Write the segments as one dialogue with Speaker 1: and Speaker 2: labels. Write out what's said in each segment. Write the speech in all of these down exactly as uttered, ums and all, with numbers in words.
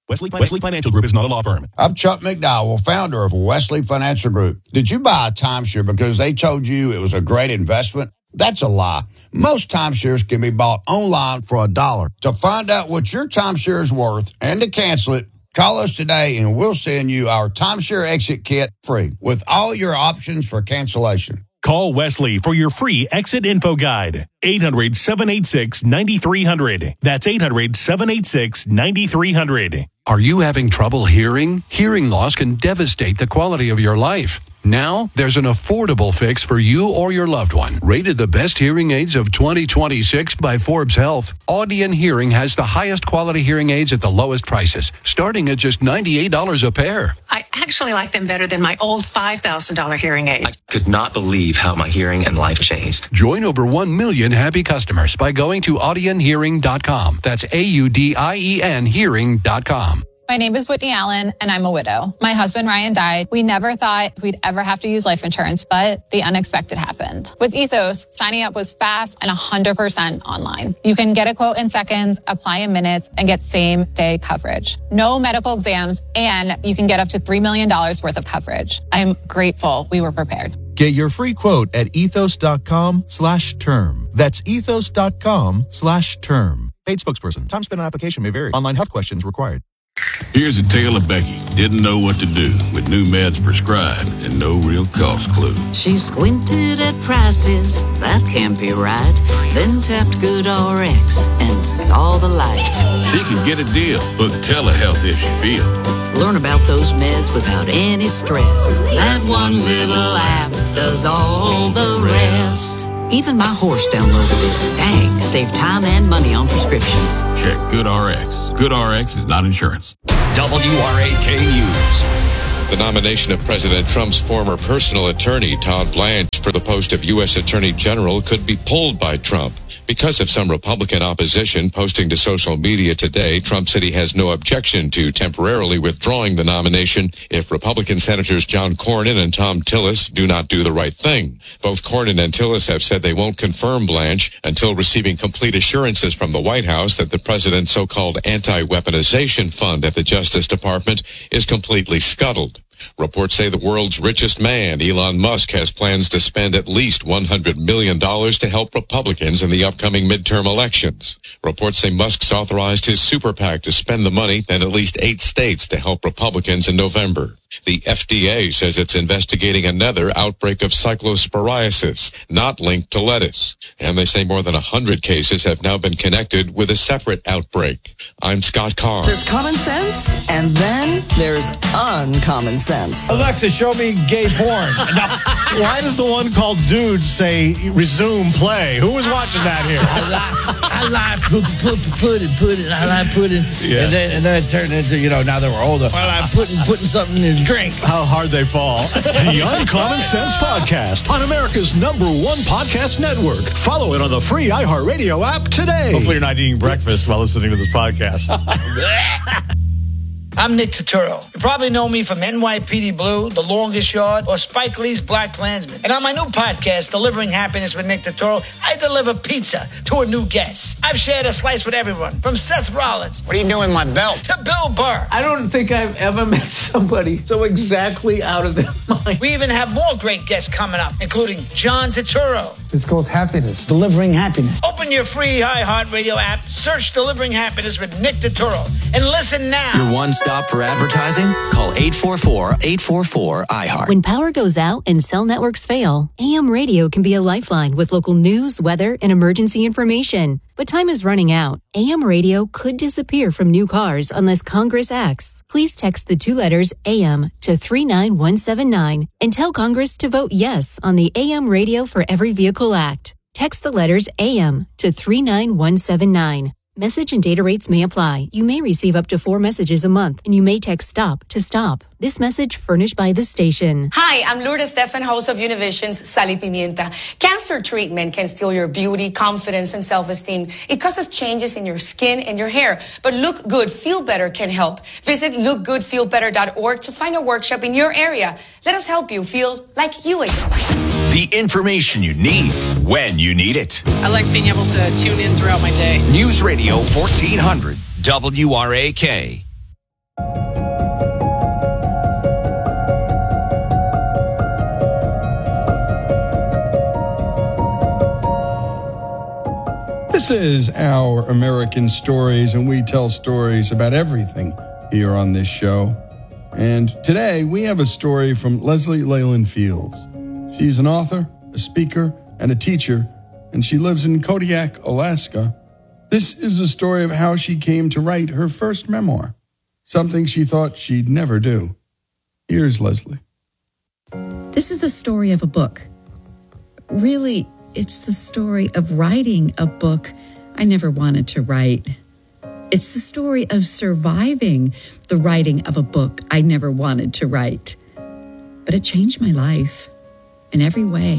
Speaker 1: Wesley, Wesley Financial Group is not a law firm.
Speaker 2: I'm Chuck McDowell, founder of Wesley Financial Group. Did you buy a timeshare because they told you it was a great investment? That's a lie. Most timeshares can be bought online for a dollar. To find out what your timeshare is worth and to cancel it, call us today and we'll send you our timeshare exit kit free with all your options for cancellation.
Speaker 1: Call Wesley for your free exit info guide. eight hundred, seven eight six, nine three zero zero. That's eight hundred, seven eight six, nine three zero zero.
Speaker 3: Are you having trouble hearing? Hearing loss can devastate the quality of your life. Now, there's an affordable fix for you or your loved one. Rated the best hearing aids of twenty twenty-six by Forbes Health, Audion Hearing has the highest quality hearing aids at the lowest prices, starting at just ninety-eight dollars a pair.
Speaker 4: I actually like them better than my old five thousand dollars hearing aids.
Speaker 5: I could not believe how my hearing and life changed.
Speaker 3: Join over one million happy customers by going to audion hearing dot com. That's A U D I E N hearing dot com.
Speaker 6: My name is Whitney Allen, and I'm a widow. My husband, Ryan, died. We never thought we'd ever have to use life insurance, but the unexpected happened. With Ethos, signing up was fast and one hundred percent online. You can get a quote in seconds, apply in minutes, and get same-day coverage. No medical exams, and you can get up to three million dollars worth of coverage. I'm grateful we were prepared.
Speaker 7: Get your free quote at ethos.com slash term. That's ethos.com slash term. Paid spokesperson. Time spent on application may vary. Online health questions required.
Speaker 8: Here's a tale of Becky. Didn't know what to do with new meds prescribed and no real cost clue.
Speaker 9: She squinted at prices, that can't be right. Then tapped GoodRx and saw the light.
Speaker 8: She could get a deal. Book telehealth if she feels.
Speaker 9: Learn about those meds without any stress. That one little app does all the rest. Even my horse downloaded it. Dang, save time and money on prescriptions.
Speaker 8: Check GoodRx. GoodRx is not insurance.
Speaker 10: W R A K News.
Speaker 11: The nomination of President Trump's former personal attorney, Todd Blanche, for the post of U S Attorney General could be pulled by Trump. Because of some Republican opposition posting to social media today, Trump said he has no objection to temporarily withdrawing the nomination if Republican Senators John Cornyn and Thom Tillis do not do the right thing. Both Cornyn and Tillis have said they won't confirm Blanche until receiving complete assurances from the White House that the president's so-called anti-weaponization fund at the Justice Department is completely scuttled. Reports say the world's richest man, Elon Musk, has plans to spend at least one hundred million dollars to help Republicans in the upcoming midterm elections. Reports say Musk's authorized his super PAC to spend the money in at least eight states to help Republicans in November. The F D A says it's investigating another outbreak of cyclosporiasis, not linked to lettuce. And they say more than one hundred cases have now been connected with a separate outbreak. I'm Scott Carr.
Speaker 12: There's common sense, and then there's uncommon sense.
Speaker 13: Alexa, show me gay porn. Now, why does the one called Dudes say resume play? Who was watching that here?
Speaker 14: I like, I like put, put, put it, put it. I like putting, yeah. and then and then it turned into, you know, now that we're older, I like putting putting something in drink.
Speaker 13: How hard they fall. The Uncommon Sense Podcast on America's number one podcast network. Follow it on the free iHeartRadio app today. Hopefully you're not eating breakfast while listening to this podcast.
Speaker 14: I'm Nick Turturro. You probably know me from N Y P D Blue, The Longest Yard, or Spike Lee's Black Klansman. And on my new podcast, Delivering Happiness with Nick Turturro, I deliver pizza to a new guest. I've shared a slice with everyone, from Seth Rollins.
Speaker 15: What are you doing with my belt?
Speaker 14: To Bill Burr.
Speaker 15: I don't think I've ever met somebody so exactly out of their mind.
Speaker 14: We even have more great guests coming up, including John Turturro.
Speaker 16: It's called Happiness. Delivering Happiness.
Speaker 14: Open your free iHeartRadio app, search Delivering Happiness with Nick Turturro, and listen now.
Speaker 17: Your one stop for advertising? Call eight four four, eight four four, I heart.
Speaker 18: When power goes out and cell networks fail, A M radio can be a lifeline with local news, weather, and emergency information. But time is running out. A M radio could disappear from new cars unless Congress acts. Please text the two letters A M to three nine one seven nine and tell Congress to vote yes on the A M Radio for Every Vehicle Act. Text the letters A M to three nine one seven nine. Message and data rates may apply. You may receive up to four messages a month, and you may text STOP to stop. This message furnished by the station.
Speaker 19: Hi, I'm Lourdes Stefan, host of Univision's Sal y Pimienta. Cancer treatment can steal your beauty, confidence, and self-esteem. It causes changes in your skin and your hair. But Look Good, Feel Better can help. Visit look good feel better dot org to find a workshop in your area. Let us help you feel like you again.
Speaker 10: The information you need when you need it.
Speaker 20: I like being able to tune in throughout my day.
Speaker 10: News Radio fourteen hundred W R A K.
Speaker 20: This is Our American Stories, and we tell stories about everything here on this show. And today we have a story from Leslie Leyland Fields. She's an author, a speaker, and a teacher, and she lives in Kodiak, Alaska. This is a story of how she came to write her first memoir, something she thought she'd never do. Here's Leslie.
Speaker 21: This is the story of a book. Really, it's the story of writing a book I never wanted to write. It's the story of surviving the writing of a book I never wanted to write. But it changed my life in every way.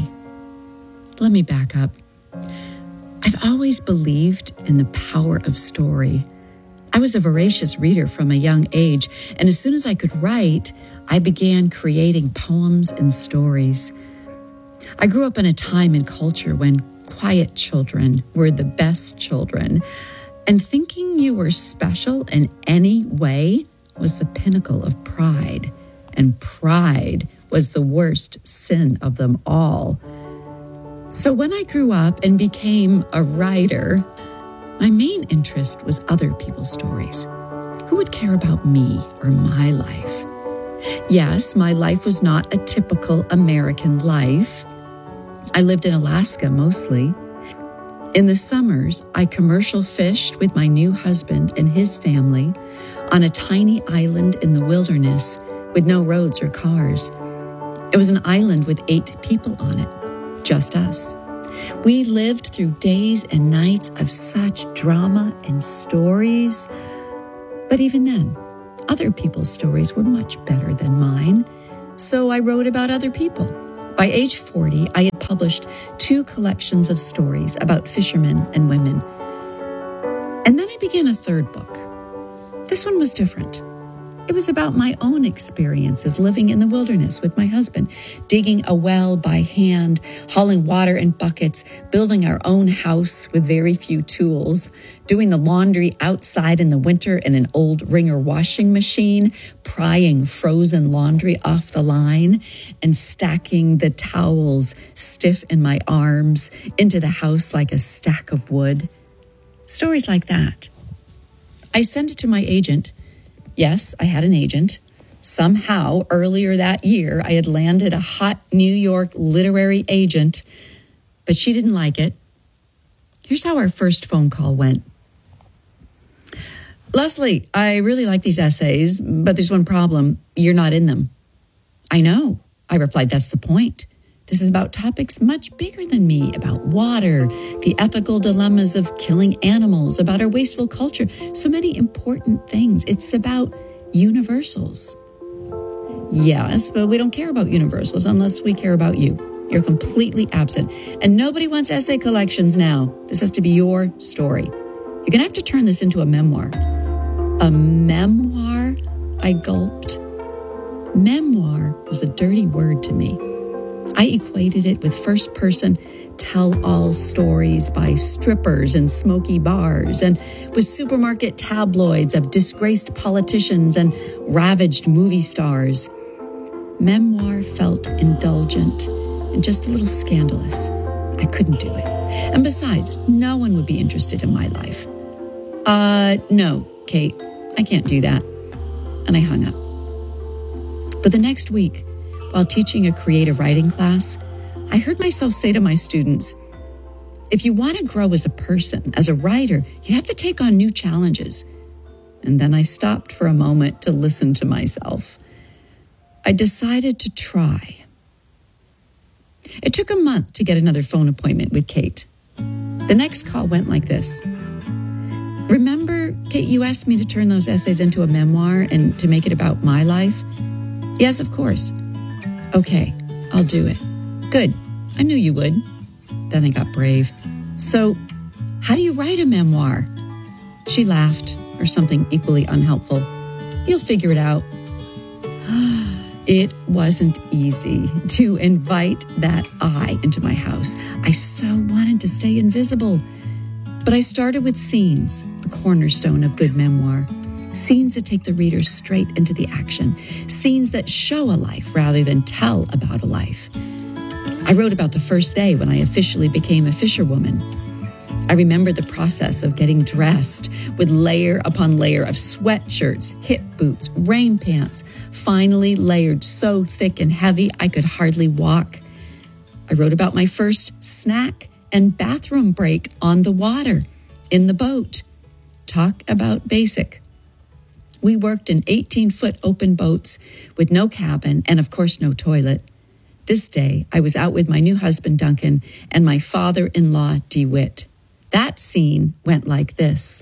Speaker 21: Let me back up. I've always believed in the power of story. I was a voracious reader from a young age, and as soon as I could write, I began creating poems and stories. I grew up in a time and culture when quiet children were the best children, and thinking you were special in any way was the pinnacle of pride, and pride was the worst sin of them all. So when I grew up and became a writer, my main interest was other people's stories. Who would care about me or my life? Yes, my life was not a typical American life. I lived in Alaska mostly. In the summers, I commercial fished with my new husband and his family on a tiny island in the wilderness with no roads or cars. It was an island with eight people on it. Just us. We lived through days and nights of such drama and stories. But even then, other people's stories were much better than mine. So I wrote about other people. By age forty, I had published two collections of stories about fishermen and women. And then I began a third book. This one was different. It was about my own experiences living in the wilderness with my husband, digging a well by hand, hauling water in buckets, building our own house with very few tools, doing the laundry outside in the winter in an old wringer washing machine, prying frozen laundry off the line, and stacking the towels stiff in my arms into the house like a stack of wood. Stories like that. I sent it to my agent. Yes, I had an agent. Somehow, earlier that year, I had landed a hot New York literary agent, but she didn't like it. Here's how our first phone call went. Leslie, I really like these essays, but there's one problem. You're not in them. I know. I replied, that's the point. This is about topics much bigger than me, about water, the ethical dilemmas of killing animals, about our wasteful culture, so many important things. It's about universals. Yes, but we don't care about universals unless we care about you. You're completely absent, and nobody wants essay collections now. This has to be your story. You're going to have to turn this into a memoir. A memoir? I gulped. Memoir was a dirty word to me. I equated it with first-person tell-all stories by strippers in smoky bars and with supermarket tabloids of disgraced politicians and ravaged movie stars. Memoir felt indulgent and just a little scandalous. I couldn't do it. And besides, no one would be interested in my life. Uh, no, Kate, I can't do that. And I hung up. But the next week, while teaching a creative writing class, I heard myself say to my students, if you want to grow as a person, as a writer, you have to take on new challenges. And then I stopped for a moment to listen to myself. I decided to try. It took a month to get another phone appointment with Kate. The next call went like this. Remember, Kate, you asked me to turn those essays into a memoir and to make it about my life? Yes, of course. Okay, I'll do it. Good. I knew you would. Then I got brave. So, how do you write a memoir? She laughed, or something equally unhelpful. You'll figure it out. It wasn't easy to invite that I into my house. I so wanted to stay invisible. But I started with scenes, the cornerstone of good memoir. Scenes that take the reader straight into the action. Scenes that show a life rather than tell about a life. I wrote about the first day when I officially became a fisherwoman. I remember the process of getting dressed with layer upon layer of sweatshirts, hip boots, rain pants, finally layered so thick and heavy I could hardly walk. I wrote about my first snack and bathroom break on the water, in the boat. Talk about basic. We worked in eighteen-foot open boats with no cabin and, of course, no toilet. This day, I was out with my new husband, Duncan, and my father-in-law, DeWitt. That scene went like this.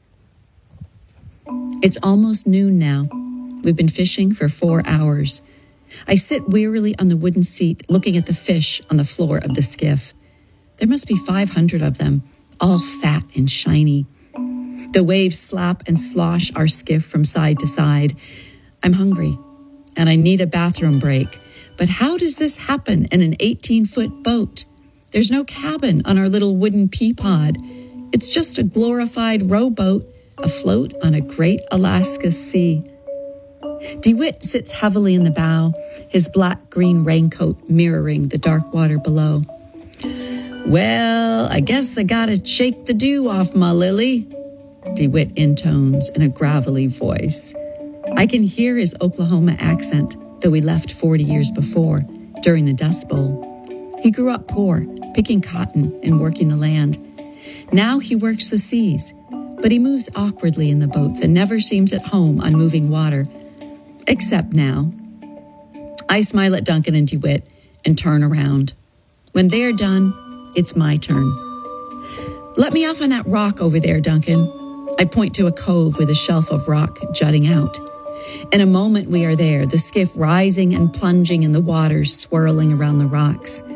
Speaker 21: It's almost noon now. We've been fishing for four hours. I sit wearily on the wooden seat, looking at the fish on the floor of the skiff. There must be five hundred of them, all fat and shiny. The waves slap and slosh our skiff from side to side. I'm hungry, and I need a bathroom break. But how does this happen in an eighteen-foot boat? There's no cabin on our little wooden pea pod. It's just a glorified rowboat afloat on a great Alaska sea. DeWitt sits heavily in the bow, his black-green raincoat mirroring the dark water below. Well, I guess I gotta shake the dew off my lily, DeWitt intones in a gravelly voice. I can hear his Oklahoma accent, though he left forty years before, during the Dust Bowl. He grew up poor, picking cotton and working the land. Now he works the seas, but he moves awkwardly in the boats and never seems at home on moving water. Except now. I smile at Duncan and DeWitt and turn around. When they're done, it's my turn. Let me off on that rock over there, Duncan. I point to a cove with a shelf of rock jutting out. In a moment we are there, the skiff rising and plunging in the waters swirling around the rocks.